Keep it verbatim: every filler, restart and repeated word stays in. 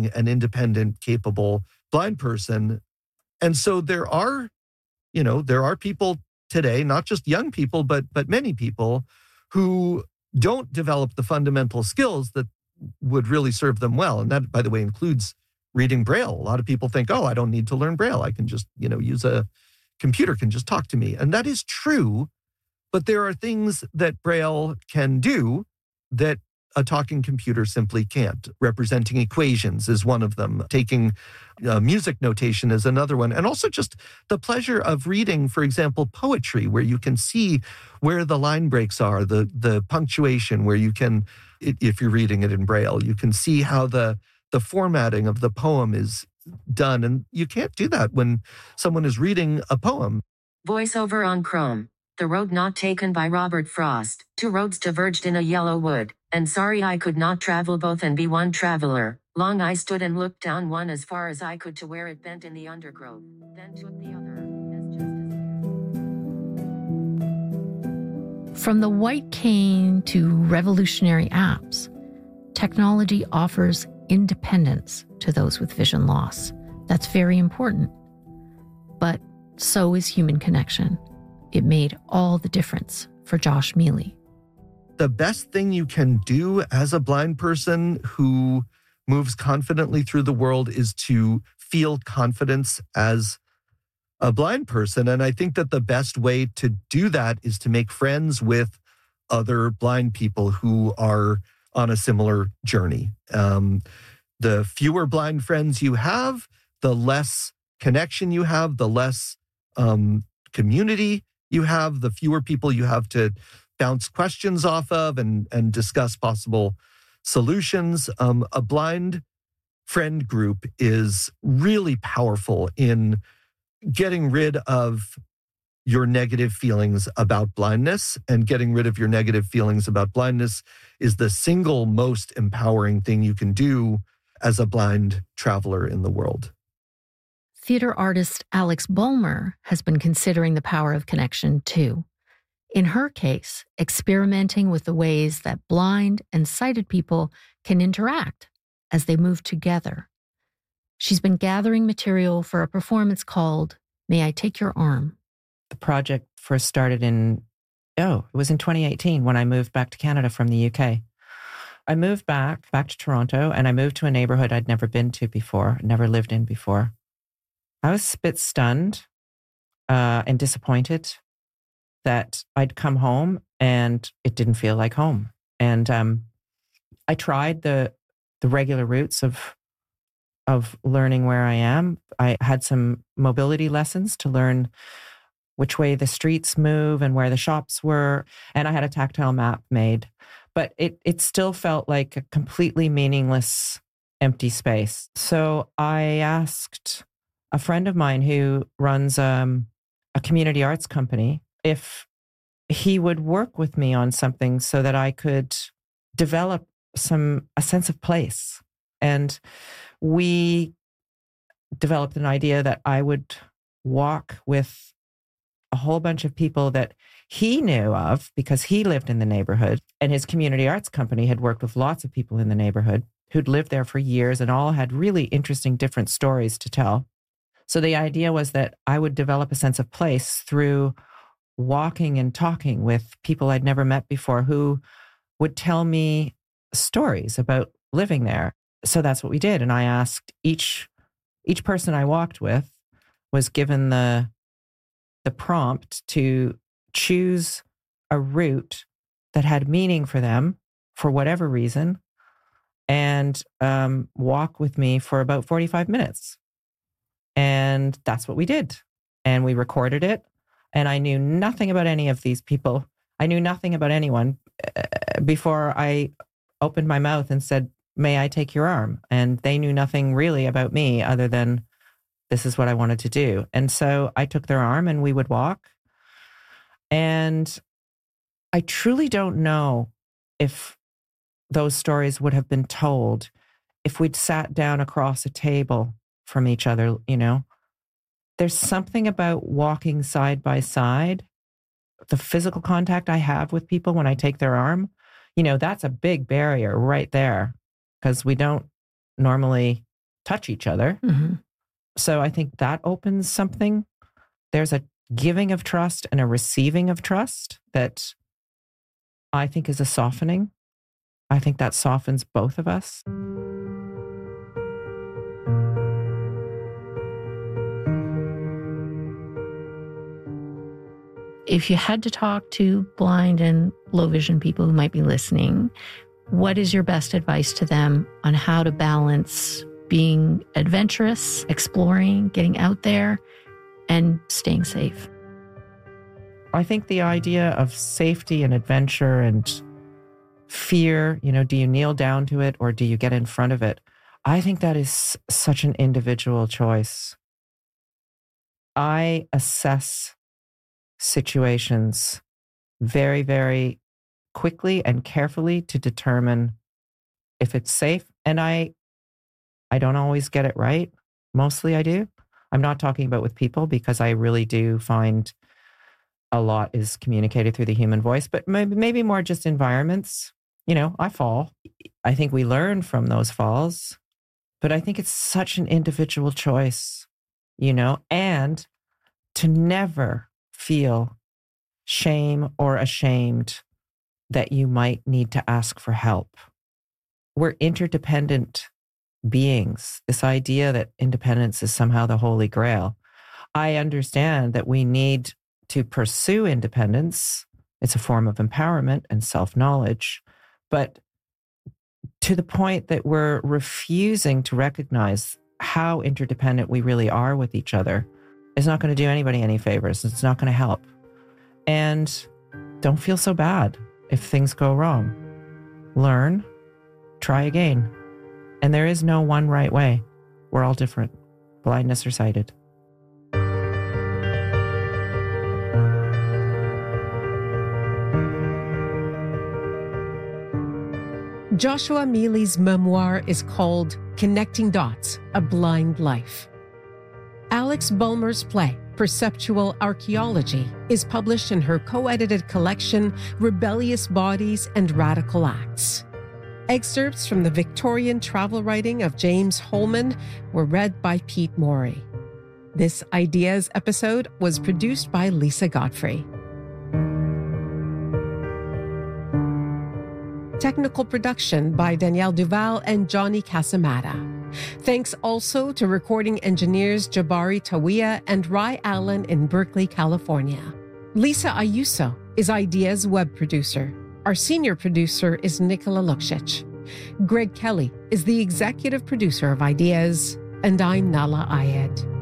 being an independent, capable blind person. And so there are, you know, there are people today, not just young people, but but many people who don't develop the fundamental skills that would really serve them well. And that, by the way, includes reading Braille. A lot of people think, oh, I don't need to learn Braille. I can just, you know, use a computer can just talk to me. And that is true. But there are things that Braille can do that a talking computer simply can't. Representing equations is one of them. Taking uh, music notation is another one. And also just the pleasure of reading, for example, poetry, where you can see where the line breaks are, the the punctuation, where you can, if you're reading it in Braille, you can see how the the formatting of the poem is done. And you can't do that when someone is reading a poem. Voiceover on Chrome. The road not taken by Robert Frost. Two roads diverged in a yellow wood, and sorry I could not travel both and be one traveler. Long I stood and looked down one as far as I could to where it bent in the undergrowth, then took the other, as just as... From the white cane to revolutionary apps, technology offers independence to those with vision loss. That's very important. But so is human connection. It made all the difference for Josh Mealy. The best thing you can do as a blind person who moves confidently through the world is to feel confidence as a blind person. And I think that the best way to do that is to make friends with other blind people who are on a similar journey. Um, the fewer blind friends you have, the less connection you have, the less um, community you have, the fewer people you have to bounce questions off of and, and discuss possible solutions. Um, a blind friend group is really powerful in getting rid of your negative feelings about blindness, and getting rid of your negative feelings about blindness is the single most empowering thing you can do as a blind traveler in the world. Theater artist Alex Bulmer has been considering the power of connection too. In her case, experimenting with the ways that blind and sighted people can interact as they move together. She's been gathering material for a performance called May I Take Your Arm? The project first started in, oh, it was in twenty eighteen when I moved back to Canada from the U K. I moved back, back to Toronto, and I moved to a neighborhood I'd never been to before, never lived in before. I was a bit stunned uh, and disappointed that I'd come home and it didn't feel like home. And um, I tried the the regular routes of of learning where I am. I had some mobility lessons to learn which way the streets move and where the shops were. And I had a tactile map made. But it it still felt like a completely meaningless, empty space. So I asked a friend of mine who runs um, a community arts company if he would work with me on something so that I could develop some a sense of place. And we developed an idea that I would walk with a whole bunch of people that he knew of because he lived in the neighborhood, and his community arts company had worked with lots of people in the neighborhood who'd lived there for years and all had really interesting different stories to tell. So the idea was that I would develop a sense of place through walking and talking with people I'd never met before who would tell me stories about living there. So that's what we did. And I asked each each person I walked with was given the the prompt to choose a route that had meaning for them for whatever reason, and um, walk with me for about forty-five minutes. And that's what we did. And we recorded it. And I knew nothing about any of these people. I knew nothing about anyone before I opened my mouth and said, may I take your arm? And they knew nothing really about me other than this is what I wanted to do. And so I took their arm and we would walk. And I truly don't know if those stories would have been told if we'd sat down across a table from each other, you know. There's something about walking side by side, the physical contact I have with people when I take their arm, you know, that's a big barrier right there because we don't normally touch each other. Mm-hmm. So I think that opens something. There's a giving of trust and a receiving of trust that I think is a softening. I think that softens both of us. If you had to talk to blind and low vision people who might be listening, what is your best advice to them on how to balance being adventurous, exploring, getting out there, and staying safe? I think the idea of safety and adventure and fear, you know, do you kneel down to it or do you get in front of it? I think that is such an individual choice. I assess situations very, very quickly and carefully to determine if it's safe. And I, I don't always get it right. Mostly I do. I'm not talking about with people because I really do find a lot is communicated through the human voice, but maybe, maybe more just environments. You know, I fall. I think we learn from those falls, but I think it's such an individual choice, you know, and to never feel shame or ashamed that you might need to ask for help. We're interdependent beings. This idea that independence is somehow the holy grail. I understand that we need to pursue independence. It's a form of empowerment and self-knowledge, but to the point that we're refusing to recognize how interdependent we really are with each other is not going to do anybody any favors. It's not going to help. And don't feel so bad if things go wrong. Learn, try again. And there is no one right way. We're all different, blindness or sighted. Joshua Mealy's memoir is called Connecting Dots, A Blind Life. Alex Bulmer's play, Perceptual Archaeology, is published in her co-edited collection, Rebellious Bodies and Radical Acts. Excerpts from the Victorian travel writing of James Holman were read by Pete Morey. This Ideas episode was produced by Lisa Godfrey. Technical production by Danielle Duval and Johnny Casamata. Thanks also to recording engineers Jabari Tawiya and Rai Allen in Berkeley, California. Lisa Ayuso is Ideas web producer. Our senior producer is Nicola Luksic. Greg Kelly is the executive producer of Ideas, and I'm Nala Ayed.